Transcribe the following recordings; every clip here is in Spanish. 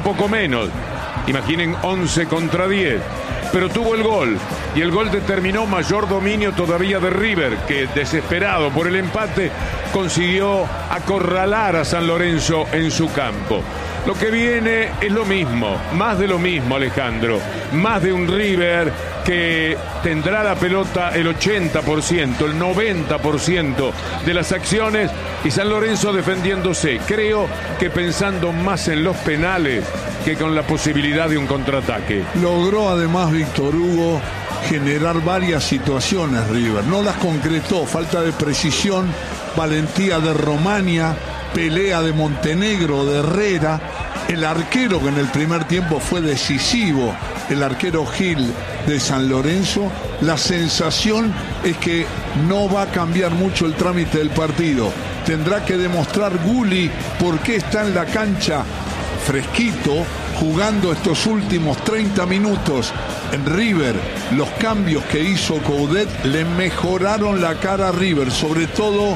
poco menos. Imaginen 11 contra 10. Pero tuvo el gol, y el gol determinó mayor dominio todavía de River, que desesperado por el empate consiguió acorralar a San Lorenzo en su campo. Lo que viene es lo mismo, más de lo mismo, Alejandro, más de un River que tendrá la pelota el 80%, el 90% de las acciones, y San Lorenzo defendiéndose, creo que pensando más en los penales que con la posibilidad de un contraataque. Logró además Víctor Hugo generar varias situaciones River, no las concretó, falta de precisión, valentía de Romania, pelea de Montenegro, de Herrera, el arquero que en el primer tiempo fue decisivo, el arquero Gil de San Lorenzo. La sensación es que no va a cambiar mucho el trámite del partido, tendrá que demostrar Gulli por qué está en la cancha fresquito, jugando estos últimos 30 minutos en River. Los cambios que hizo Coudet le mejoraron la cara a River, sobre todo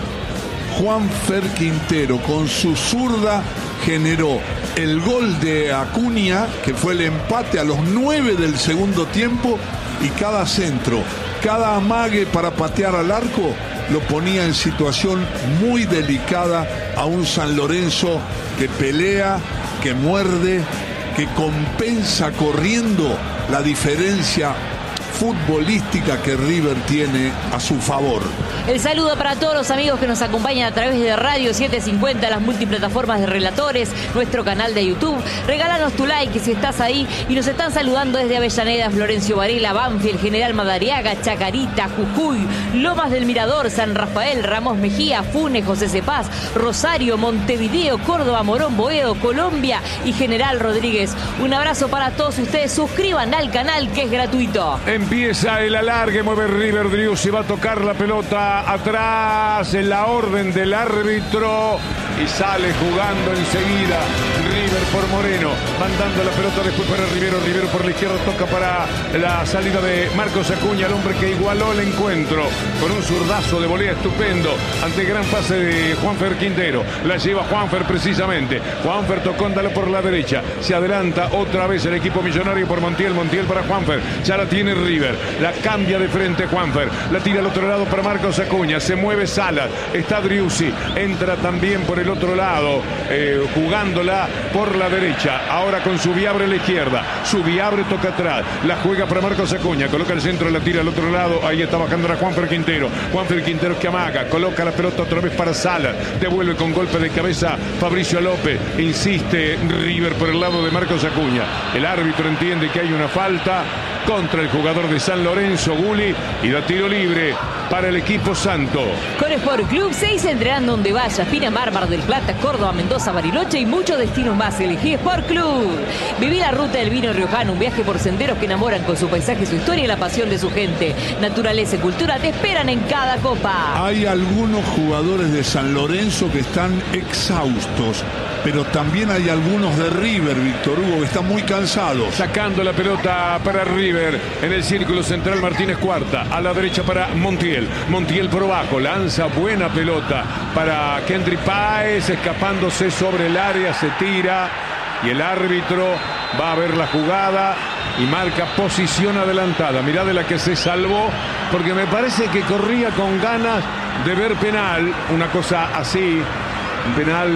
Juanfer Quintero, con su zurda generó el gol de Acuña, que fue el empate a los 9 del segundo tiempo, y cada centro, cada amague para patear al arco lo ponía en situación muy delicada a un San Lorenzo que pelea, que muerde, que compensa corriendo la diferencia futbolística que River tiene a su favor. El saludo para todos los amigos que nos acompañan a través de Radio 750, las multiplataformas de relatores, nuestro canal de YouTube. Regálanos tu like si estás ahí, y nos están saludando desde Avellaneda, Florencio Varela, Banfield, General Madariaga, Chacarita, Jujuy, Lomas del Mirador, San Rafael, Ramos Mejía, Funes, José Cepaz, Rosario, Montevideo, Córdoba, Morón, Boedo, Colombia y General Rodríguez. Un abrazo para todos ustedes. Suscriban al canal, que es gratuito. Empieza el alargue, mueve River, Driussi va a tocar la pelota atrás, en la orden del árbitro, y sale jugando enseguida River por Moreno, mandando la pelota después para Rivero, Rivero por la izquierda toca para la salida de Marcos Acuña, el hombre que igualó el encuentro con un zurdazo de volea estupendo ante el gran pase de Juanfer Quintero. La lleva Juanfer precisamente, Juanfer tocóndala por la derecha, se adelanta otra vez el equipo millonario por Montiel, Montiel para Juanfer, ya la tiene River, la cambia de frente Juanfer, la tira al otro lado para Marcos Acuña, se mueve Salas, está Driussi, entra también por el otro lado, jugándola por la derecha, ahora con Subiabre a la izquierda, Subiabre toca atrás, la juega para Marcos Acuña, coloca el centro, la tira al otro lado, ahí está bajando a Juanfer Quintero que amaga, coloca la pelota otra vez para Salas, devuelve con golpe de cabeza Fabricio López, insiste River por el lado de Marcos Acuña, el árbitro entiende que hay una falta contra el jugador de San Lorenzo, Gulli, y da tiro libre para el equipo santo. Con Sport Club 6 entrenando donde vaya, Pinamar, Mar del Plata, Córdoba, Mendoza, Bariloche y muchos destinos más. Elegí Sport Club. Viví la ruta del vino riojano, un viaje por senderos que enamoran con su paisaje, su historia y la pasión de su gente. Naturaleza y cultura te esperan en cada copa. Hay algunos jugadores de San Lorenzo que están exhaustos, pero también hay algunos de River, Víctor Hugo, que están muy cansados. Sacando la pelota para River, en el círculo central Martínez Cuarta, a la derecha para Montiel, Montiel por abajo, lanza buena pelota para Kendry Páez, escapándose sobre el área, se tira, y el árbitro va a ver la jugada y marca posición adelantada. Mirá de la que se salvó, porque me parece que corría con ganas de ver penal, una cosa así, un penal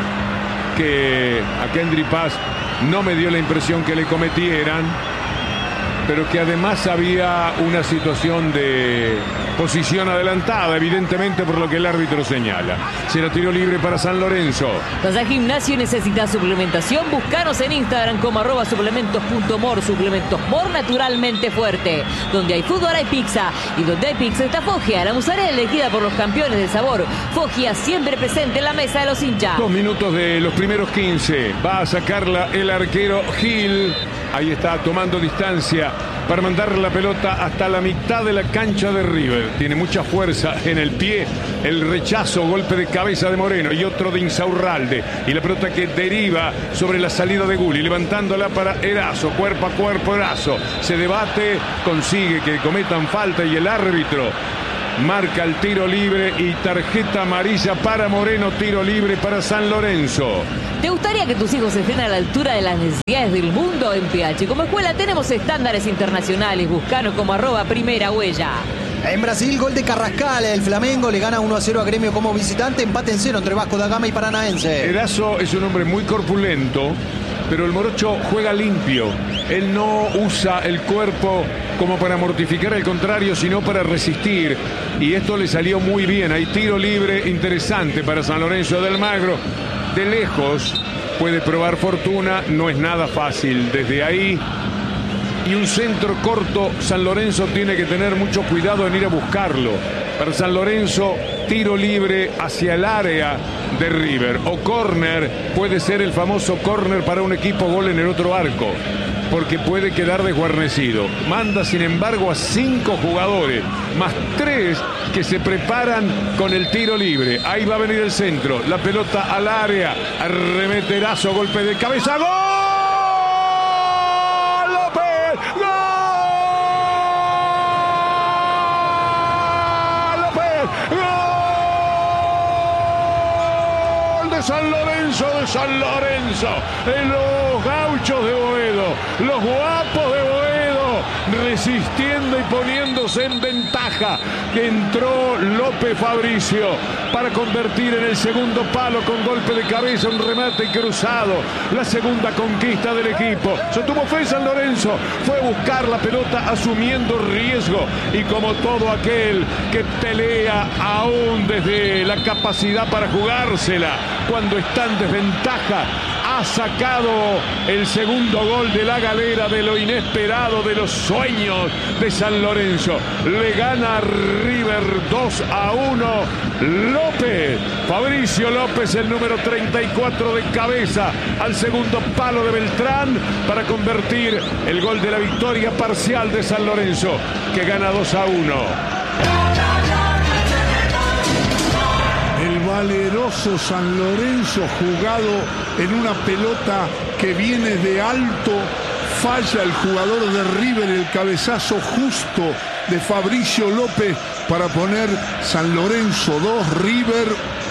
que a Kendry Páez no me dio la impresión que le cometieran, pero que además había una situación de posición adelantada, evidentemente por lo que el árbitro señala. Será tiro libre para San Lorenzo. Plaza Gimnasio, necesitas suplementación, búscanos en Instagram como @suplementos.mor. Suplementos Mor, naturalmente fuerte. Donde hay fútbol hay pizza, y donde hay pizza está Foggia, la mozzarella elegida por los campeones del sabor. Foggia siempre presente en la mesa de los hinchas. 2 minutos de los primeros 15. Va a sacarla el arquero Gil. Ahí está tomando distancia para mandar la pelota hasta la mitad de la cancha de River. Tiene mucha fuerza en el pie. El rechazo, golpe de cabeza de Moreno y otro de Insaurralde. Y la pelota que deriva sobre la salida de Gulli, levantándola para Erazo, cuerpo a cuerpo Erazo. Se debate, consigue que cometan falta y el árbitro marca el tiro libre y tarjeta amarilla para Moreno, tiro libre para San Lorenzo. ¿Te gustaría que tus hijos estén a la altura de las necesidades del mundo? En PH como escuela tenemos estándares internacionales. Buscanos como @primerahuella. En Brasil, gol de Carrascal. El Flamengo le gana 1-0 a Gremio como visitante. Empate en 0 entre Vasco da Gama y Paranaense. Erazo es un hombre muy corpulento, pero el morocho juega limpio. Él no usa el cuerpo como para mortificar al contrario, sino para resistir. Y esto le salió muy bien. Hay tiro libre interesante para San Lorenzo de Almagro. De lejos puede probar fortuna, no es nada fácil desde ahí. Y un centro corto, San Lorenzo tiene que tener mucho cuidado en ir a buscarlo. Para San Lorenzo, tiro libre hacia el área de River. O córner, puede ser el famoso córner para un equipo, gol en el otro arco, porque puede quedar desguarnecido. Manda, sin embargo, a 5 jugadores, más 3 que se preparan con el tiro libre. Ahí va a venir el centro, la pelota al área, arremete Erazo, golpe de cabeza, ¡gol! ¡López! ¡Gol! ¡López! ¡Gol! De San Lorenzo, de San Lorenzo, en los gauchos de Boedo, los guapos de Boedo, resistiendo y poniéndose en ventaja, que entró López Fabricio para convertir en el segundo palo con golpe de cabeza, un remate cruzado, la segunda conquista del equipo. Se tuvo fe San Lorenzo, fue a buscar la pelota asumiendo riesgo, y como todo aquel que pelea aún desde la capacidad para jugársela cuando está en desventaja, ha sacado el segundo gol de la galera, de lo inesperado, de los sueños de San Lorenzo. Le gana River 2-1. López, Fabricio López, el número 34 de cabeza, al segundo palo de Beltrán para convertir el gol de la victoria parcial de San Lorenzo, que gana 2-1. El valeroso San Lorenzo, jugado en una pelota que viene de alto, falla el jugador de River el cabezazo justo de Fabricio López para poner San Lorenzo 2, River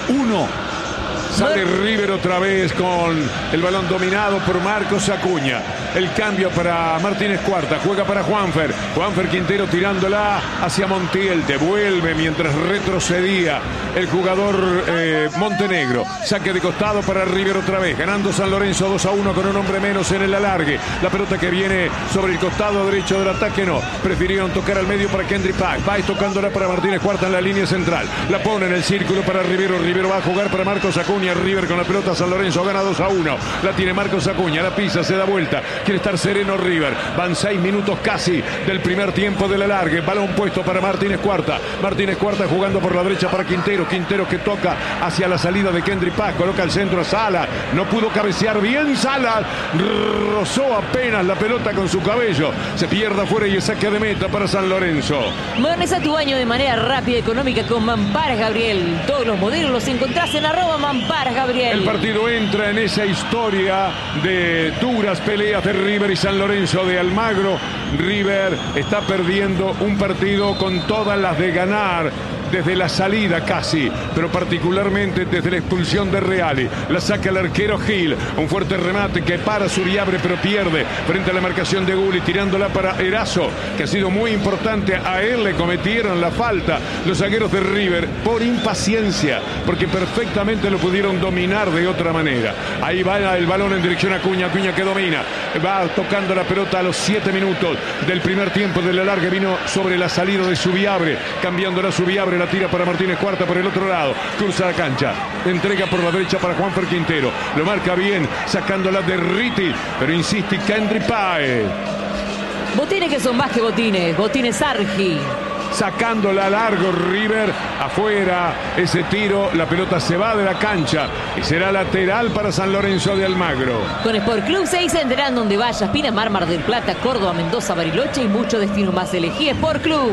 1. Sale River otra vez con el balón dominado por Marcos Acuña. El cambio para Martínez Cuarta, juega para Juanfer Quintero tirándola hacia Montiel, devuelve mientras retrocedía el jugador Montenegro. Saque de costado para River otra vez, ganando San Lorenzo 2-1 con un hombre menos en el alargue. La pelota que viene sobre el costado derecho del ataque, no, prefirieron tocar al medio para Kendry Pack. Va tocándola para Martínez Cuarta en la línea central, la pone en el círculo para Rivero va a jugar para Marcos Acuña. River con la pelota, San Lorenzo gana 2-1. La tiene Marcos Acuña, la pisa, se da vuelta, quiere estar sereno River. Van 6 minutos casi del primer tiempo del alargue. Balón puesto para Martínez Cuarta jugando por la derecha para Quintero que toca hacia la salida de Kendry Paz, coloca el centro a Sala, no pudo cabecear bien Sala, rozó apenas la pelota con su cabello, se pierde afuera y el saque de meta para San Lorenzo. Moderniza tu baño de manera rápida y económica con Mamparas Gabriel. Todos los modelos los encontrás en @Mamparas Gabriel. El partido entra en esa historia de duras peleas de River y San Lorenzo de Almagro. River está perdiendo un partido con todas las de ganar desde la salida casi, pero particularmente desde la expulsión de Reali. La saca el arquero Gil, un fuerte remate que para Zuriabre pero pierde frente a la marcación de Gulli, tirándola para Erazo, que ha sido muy importante. A él le cometieron la falta los zagueros de River por impaciencia, porque perfectamente lo pudieron dominar de otra manera. Ahí va el balón en dirección a Acuña que domina, va tocando la pelota a los 7 minutos del primer tiempo del alargue, vino sobre la salida de Zuriabre, cambiándola Zuriabre, la tira para Martínez Cuarta por el otro lado, cruza la cancha, entrega por la derecha para Juanfer Quintero, lo marca bien, sacándola de Riti, pero insiste Kendry Páez. Botines que son más que botines, botines Argi. Sacándola largo River, afuera ese tiro, la pelota se va de la cancha y será lateral para San Lorenzo de Almagro. Con Sport Club 6 enterán donde vayas, Pinamar, Mar del Plata, Córdoba, Mendoza, Bariloche y mucho destino más. Elegí Sport Club.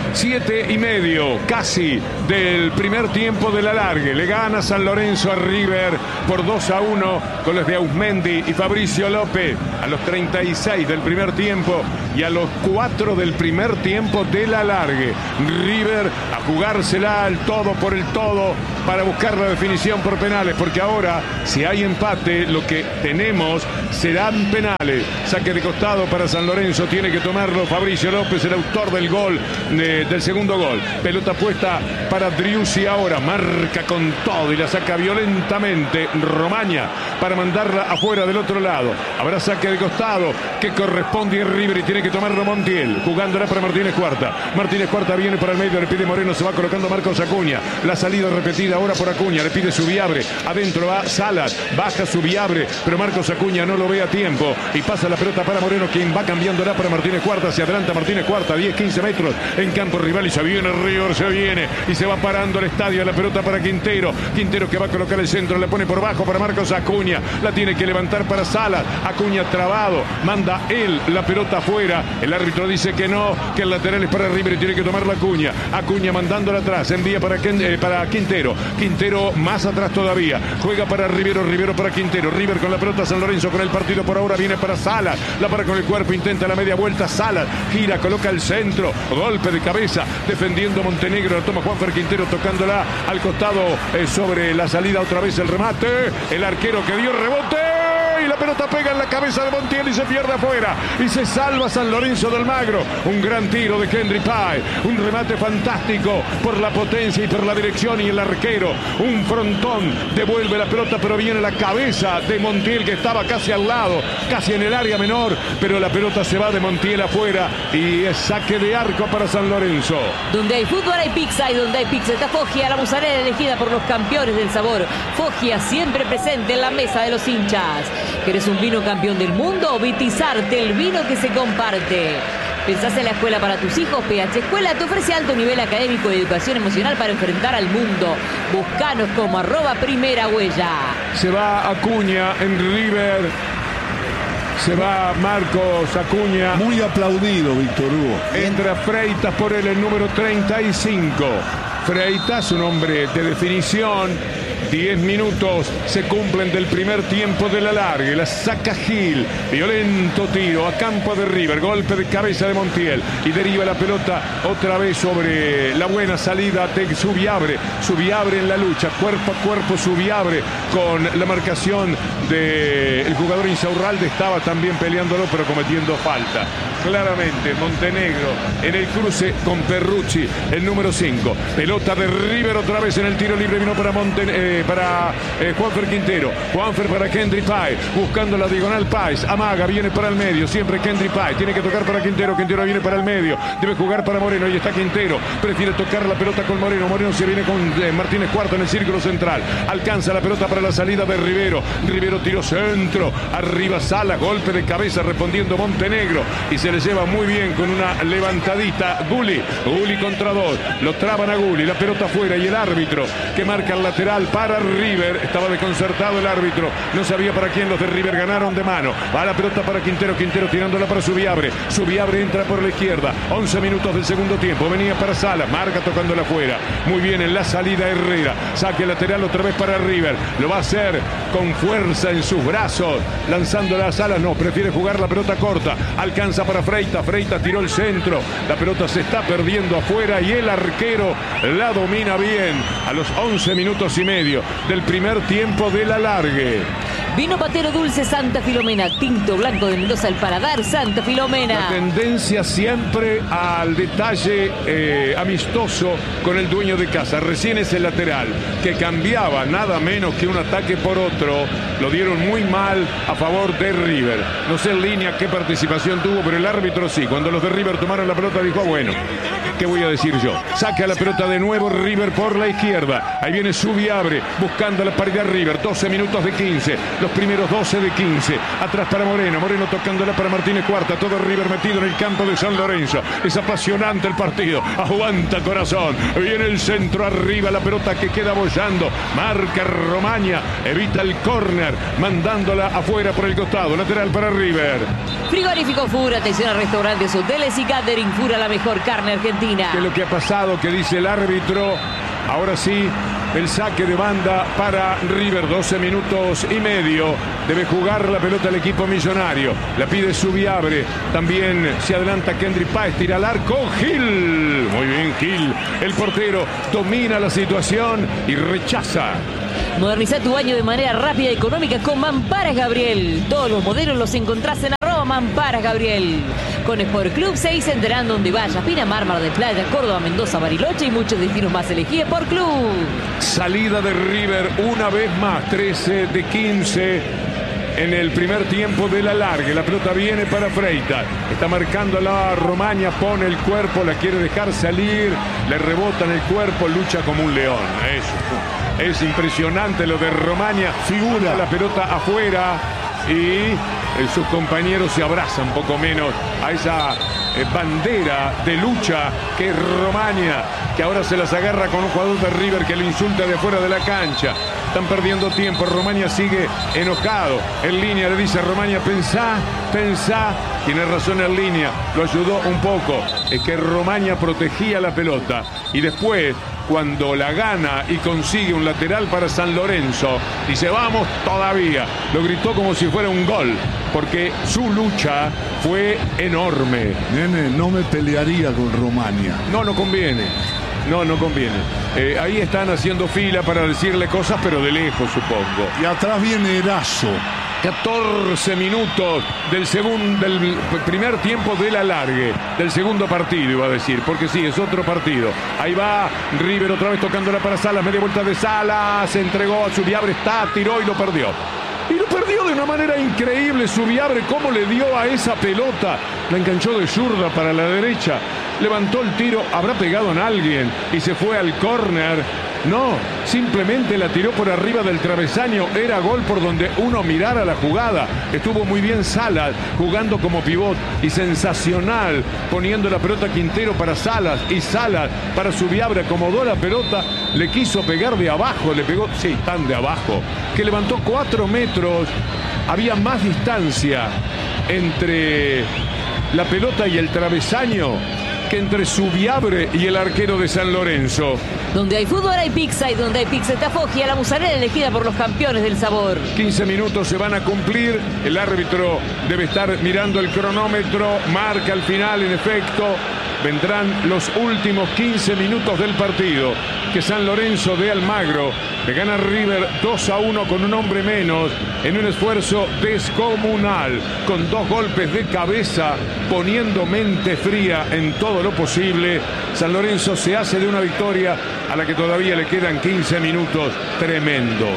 7:30 casi del primer tiempo del alargue. Le gana San Lorenzo a River por 2-1 con los de Ausmendi y Fabricio López a los 36 del primer tiempo y a los 4 del primer tiempo del alargue. River a jugársela al todo por el todo para buscar la definición por penales, porque ahora si hay empate lo que tenemos serán penales. Saque de costado para San Lorenzo, tiene que tomarlo Fabricio López, el autor del gol, del segundo gol. Pelota puesta para Driussi ahora, marca con todo y la saca violentamente Romaña para mandarla afuera del otro lado. Habrá saque de costado que corresponde a River y tiene que tomarlo Montiel, jugándola para Martínez Cuarta. Martínez Cuarta viene para el medio, le pide Moreno, se va colocando Marcos Acuña. La salida repetida ahora por Acuña, le pide Subiabre, adentro va Salas, baja Subiabre, pero Marcos Acuña no lo ve a tiempo y pasa la pelota para Moreno, quien va cambiándola para Martínez Cuarta. Se adelanta Martínez Cuarta, 10-15 metros en campo rival y se viene River, se viene y se va parando el estadio. La pelota para Quintero, Quintero que va a colocar el centro, le pone por bajo para Marcos Acuña, la tiene que levantar para Salas. Acuña trabado, manda él la pelota afuera. El árbitro dice que no, que el lateral es para River y tiene que tomar la Acuña. Acuña mandándola atrás, envía para Quintero. Quintero más atrás todavía, juega para Rivero, Rivero para Quintero. River con la pelota, San Lorenzo con el partido por ahora, viene para Salas, la para con el cuerpo, intenta la media vuelta, Salas gira, coloca el centro, golpe de cabeza, defendiendo Montenegro, toma Juanfer Quintero tocándola al costado sobre la salida, otra vez el remate, el arquero que dio rebote y la pelota pega en la cabeza de Montiel y se pierde afuera y se salva San Lorenzo de Almagro. Un gran tiro de Kendry Páez, un remate fantástico por la potencia y por la dirección y el arquero, un frontón, devuelve la pelota pero viene la cabeza de Montiel que estaba casi al lado, casi en el área menor, pero la pelota se va de Montiel afuera y es saque de arco para San Lorenzo. Donde hay fútbol hay pizza y donde hay pizza está Foggia, la mozzarella elegida por los campeones del sabor. Foggia siempre presente en la mesa de los hinchas. ¿Querés un vino campeón del mundo o Vitizarte, el vino que se comparte? ¿Pensás en la escuela para tus hijos? PH Escuela te ofrece alto nivel académico y educación emocional para enfrentar al mundo. Buscanos como @primera huella. Se va Acuña en River. Se va Marcos Acuña. Muy aplaudido, Víctor Hugo. Entra Freitas por él, el número 35. Freitas, un hombre de definición. 10 minutos se cumplen del primer tiempo del alargue. La saca Gil. Violento tiro a campo de River. Golpe de cabeza de Montiel. Y deriva la pelota otra vez sobre la buena salida de Subiabre. Subiabre en la lucha. Cuerpo a cuerpo Subiabre con la marcación del jugador Insaurralde. Estaba también peleándolo pero cometiendo falta. Claramente Montenegro en el cruce con Perrucci, el número 5. Pelota de River otra vez en el tiro libre. Vino para Juanfer Quintero. Juanfer para Kendry Páez, buscando la diagonal Páez. Amaga, viene para el medio. Siempre Kendry Páez. Tiene que tocar para Quintero. Quintero viene para el medio. Debe jugar para Moreno. Ahí está Quintero. Prefiere tocar la pelota con Moreno. Moreno se viene con Martínez Cuarta en el círculo central. Alcanza la pelota para la salida de Rivero. Rivero tiró centro. Arriba Salas. Golpe de cabeza respondiendo Montenegro. Y se le lleva muy bien con una levantadita Gulli. Gulli contra 2. Lo traban a Gulli. La pelota afuera y el árbitro que marca el lateral para River. Estaba desconcertado el árbitro. No sabía para quién. Los de River ganaron de mano. Va la pelota para Quintero. Quintero tirándola para Subiabre. Subiabre entra por la izquierda. 11 minutos del segundo tiempo. Venía para Salas. Marca tocándola afuera. Muy bien en la salida Herrera. Saque lateral otra vez para River. Lo va a hacer con fuerza en sus brazos. Lanzándola a Salas. No, prefiere jugar la pelota corta. Alcanza para Freitas. Freitas tiró el centro. La pelota se está perdiendo afuera y el arquero la domina bien a los 11 minutos y medio del primer tiempo del alargue. Vino Patero Dulce Santa Filomena, tinto blanco de Mendoza, el paladar Santa Filomena. La tendencia siempre al detalle amistoso con el dueño de casa. Recién ese lateral que cambiaba nada menos que un ataque por otro. Lo dieron muy mal a favor de River. No sé en línea qué participación tuvo, pero el árbitro sí. Cuando los de River tomaron la pelota dijo, bueno, ¿qué voy a decir yo? Saca la pelota de nuevo River por la izquierda. Ahí viene Subiabre buscando la pared de River. 12 minutos de 15. Los primeros 12 de 15. Atrás para Moreno. Moreno tocándola para Martínez Cuarta. Todo River metido en el campo de San Lorenzo. Es apasionante el partido. Aguanta corazón. Viene el centro arriba. La pelota que queda bollando. Marca Romaña. Evita el córner. Mandándola afuera por el costado. Lateral para River. Frigorífico Fura. Atención a restaurantes, hoteles y catering. Fura, la mejor carne argentina. Argentina. ¿Qué es lo que ha pasado? ¿Qué dice el árbitro? Ahora sí, el saque de banda para River, 12 minutos y medio. Debe jugar la pelota el equipo millonario. La pide Subiabre. También se adelanta Kendrick Páez, tira al arco. Gil. Muy bien, Gil. El portero domina la situación y rechaza. Moderniza tu baño de manera rápida y económica con Mamparas Gabriel. Todos los modelos los encontrás en @Mamparas Gabriel. Con Sport Club seguís enterando donde vayas. Pinamar, Mar del Plata, Córdoba, Mendoza, Bariloche y muchos destinos más. Elegí Sport Club. Salida de River una vez más, 13 de 15 en el primer tiempo de la largue. La pelota viene para Freitas. Está marcando la Romaña, pone el cuerpo, la quiere dejar salir, le rebota en el cuerpo, lucha como un león. Es impresionante lo de Romaña. Figura la pelota afuera y sus compañeros se abrazan poco menos a esa bandera de lucha que es Romaña, que ahora se las agarra con un jugador de River que le insulta de fuera de la cancha. Están perdiendo tiempo, Romaña sigue enojado. En línea le dice a Romaña, pensá. Tiene razón en línea, lo ayudó un poco. Es que Romaña protegía la pelota y después, cuando la gana y consigue un lateral para San Lorenzo, dice vamos todavía. Lo gritó como si fuera un gol, porque su lucha fue enorme. Nene, no me pelearía con Romaña. No conviene. No conviene. Ahí están haciendo fila para decirle cosas, pero de lejos, supongo. Y atrás viene Erazo. 14 minutos del primer tiempo de la largue, del segundo partido, iba a decir, porque sí, es otro partido. Ahí va River otra vez tocándola para Salas, media vuelta de Salas, se entregó a Subiabre, tiró y lo perdió. Y lo perdió de una manera increíble. Subiabre, cómo le dio a esa pelota. La enganchó de zurda para la derecha. Levantó el tiro, habrá pegado en alguien y se fue al córner. No, simplemente la tiró por arriba del travesaño. Era gol por donde uno mirara la jugada. Estuvo muy bien Salas jugando como pivot y sensacional poniendo la pelota Quintero para Salas y Salas para Subiabre. Acomodó la pelota, le quiso pegar de abajo, le pegó, sí, tan de abajo, que levantó 4 metros. Había más distancia entre la pelota y el travesaño que entre Subiabre y el arquero de San Lorenzo. Donde hay fútbol hay pizza y donde hay pizza está Foggia, la mozzarella elegida por los campeones del sabor. 15 minutos se van a cumplir. El árbitro debe estar mirando el cronómetro. Marca al final, en efecto. Vendrán los últimos 15 minutos del partido. Que San Lorenzo de Almagro le gana a River 2-1 con un hombre menos en un esfuerzo descomunal, con 2 golpes de cabeza, poniendo mente fría en todo lo posible. San Lorenzo se hace de una victoria a la que todavía le quedan 15 minutos tremendos.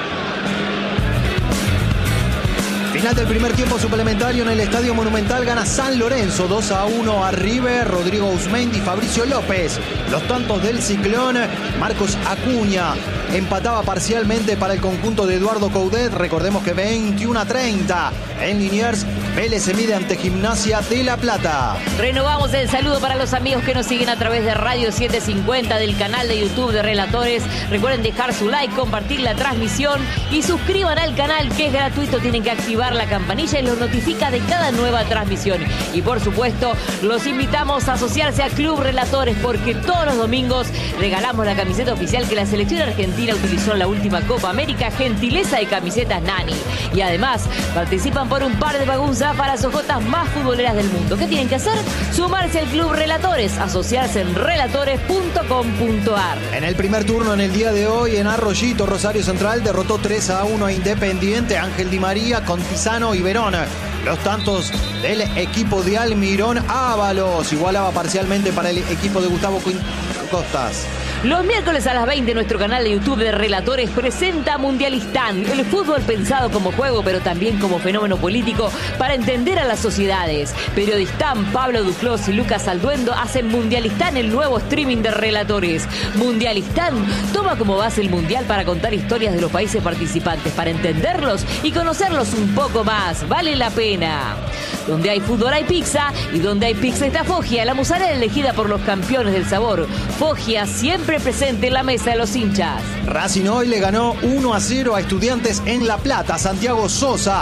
Final del primer tiempo suplementario en el Estadio Monumental. Gana San Lorenzo 2-1 a River. Rodrigo Uzmendi, Fabricio López. Los tantos del Ciclón. Marcos Acuña empataba parcialmente para el conjunto de Eduardo Coudet. Recordemos que 21-30 en Liniers. Vélez se mide ante Gimnasia de La Plata. Renovamos el saludo para los amigos que nos siguen a través de Radio 750, del canal de YouTube de Relatores. Recuerden dejar su like, compartir la transmisión y suscriban al canal, que es gratuito. Tienen que activar la campanilla y los notifica de cada nueva transmisión. Y por supuesto, los invitamos a asociarse a Club Relatores, porque todos los domingos regalamos la camiseta oficial que la selección argentina utilizó en la última Copa América, gentileza de Camisetas Nani. Y además participan por un par de bagunzas para las ojotas más futboleras del mundo. ¿Qué tienen que hacer? Sumarse al Club Relatores, asociarse en relatores.com.ar. En el primer turno en el día de hoy, en Arroyito, Rosario Central derrotó 3-1 a Independiente. Ángel Di María, Contisano y Verón. Los tantos del equipo de Almirón. Ábalos igualaba parcialmente para el equipo de Gustavo Costas. Los miércoles a las 20, nuestro canal de YouTube de Relatores presenta Mundialistán, el fútbol pensado como juego, pero también como fenómeno político para entender a las sociedades. Periodistán Pablo Duclos y Lucas Alduendo hacen Mundialistán, el nuevo streaming de Relatores. Mundialistán toma como base el Mundial para contar historias de los países participantes, para entenderlos y conocerlos un poco más. Vale la pena. Donde hay fútbol hay pizza y donde hay pizza está Foggia, la mozzarella elegida por los campeones del sabor. Foggia siempre presente en la mesa de los hinchas. Racing hoy le ganó 1-0 a Estudiantes en La Plata. Santiago Sosa